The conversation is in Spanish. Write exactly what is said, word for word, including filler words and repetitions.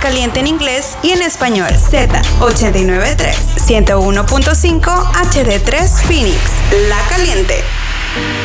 Caliente en inglés y en español. Z ochenta y nueve punto tres, ciento uno punto cinco H D tres Phoenix. La Caliente.